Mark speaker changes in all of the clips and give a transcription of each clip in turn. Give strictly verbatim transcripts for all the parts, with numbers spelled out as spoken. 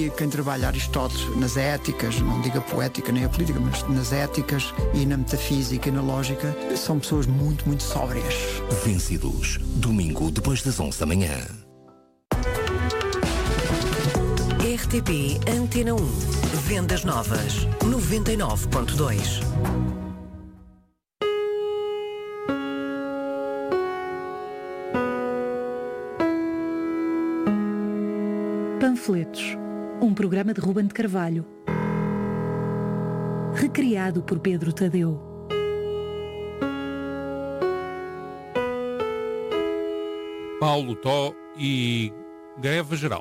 Speaker 1: quem, quem trabalha Aristóteles nas éticas, não digo a poética nem a política, mas nas éticas e na metafísica e na lógica, são pessoas muito, muito sóbrias.
Speaker 2: Vencidos, domingo depois das onze da manhã.
Speaker 3: R T P Antena um. Vendas novas. noventa e nove ponto dois.
Speaker 4: Panfletos. Um programa de Ruben de Carvalho. Recriado por Pedro Tadeu.
Speaker 5: Paulo Tó e greve geral.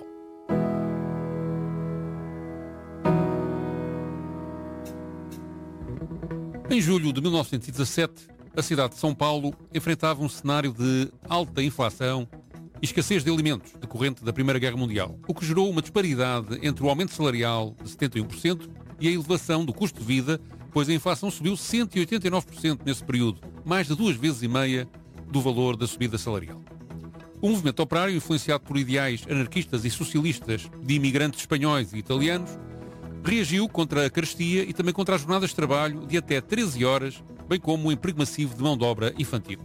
Speaker 5: Em julho de mil novecentos e dezassete, a cidade de São Paulo enfrentava um cenário de alta inflação e escassez de alimentos decorrente da Primeira Guerra Mundial, o que gerou uma disparidade entre o aumento salarial de setenta e um por cento e a elevação do custo de vida, pois a inflação subiu cento e oitenta e nove por cento nesse período, mais de duas vezes e meia do valor da subida salarial. O movimento operário, influenciado por ideais anarquistas e socialistas de imigrantes espanhóis e italianos, reagiu contra a carestia e também contra as jornadas de trabalho de até treze horas, bem como o emprego massivo de mão de obra infantil.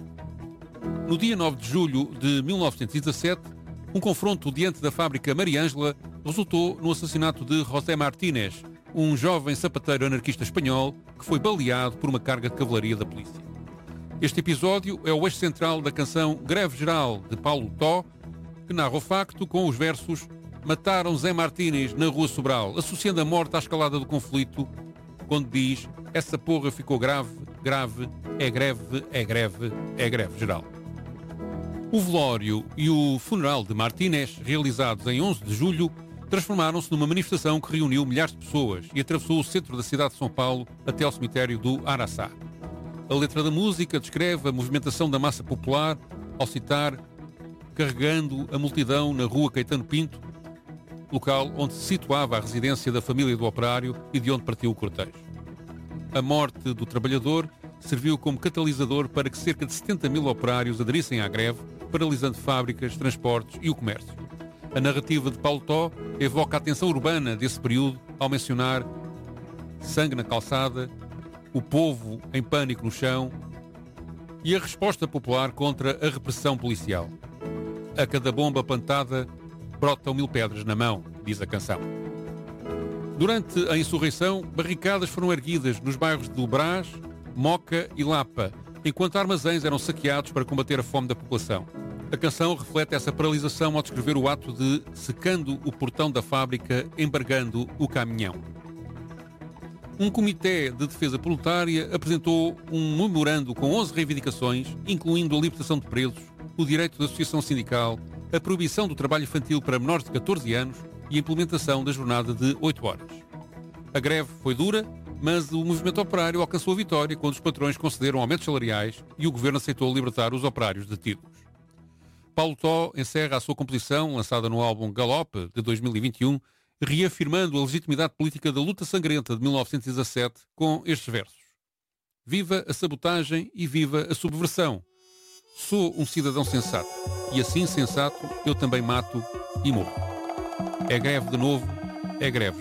Speaker 5: No dia nove de julho de mil novecentos e dezassete, um confronto diante da fábrica Mariângela resultou no assassinato de José Martínez, um jovem sapateiro anarquista espanhol que foi baleado por uma carga de cavalaria da polícia. Este episódio é o eixo central da canção Greve Geral, de Paulo Tó, que narra o facto com os versos "Mataram Zé Martínez na Rua Sobral", associando a morte à escalada do conflito, quando diz "Essa porra ficou grave, grave, é greve, é greve, é greve geral". O velório e o funeral de Martínez, realizados em onze de julho, transformaram-se numa manifestação que reuniu milhares de pessoas e atravessou o centro da cidade de São Paulo até ao cemitério do Araçá. A letra da música descreve a movimentação da massa popular ao citar "carregando a multidão na Rua Caetano Pinto", local onde se situava a residência da família do operário e de onde partiu o cortejo. A morte do trabalhador serviu como catalisador para que cerca de setenta mil operários aderissem à greve, paralisando fábricas, transportes e o comércio. A narrativa de Paulo Tó evoca a tensão urbana desse período ao mencionar sangue na calçada, o povo em pânico no chão e a resposta popular contra a repressão policial. A cada bomba plantada brotam mil pedras na mão, diz a canção. Durante a insurreição, barricadas foram erguidas nos bairros do Brás, Moca e Lapa, enquanto armazéns eram saqueados para combater a fome da população. A canção reflete essa paralisação ao descrever o ato de secando o portão da fábrica, embargando o caminhão. Um comitê de defesa voluntária apresentou um memorando com onze reivindicações, incluindo a libertação de presos, o direito de associação sindical, a proibição do trabalho infantil para menores de catorze anos e a implementação da jornada de oito horas. A greve foi dura, mas o movimento operário alcançou a vitória quando os patrões concederam aumentos salariais e o governo aceitou libertar os operários detidos. Paulo Tó encerra a sua composição, lançada no álbum Galope, de dois mil e vinte e um, reafirmando a legitimidade política da luta sangrenta de mil novecentos e dezassete com estes versos. Viva a sabotagem e viva a subversão. Sou um cidadão sensato, e assim sensato eu também mato e morro. É greve de novo, é greve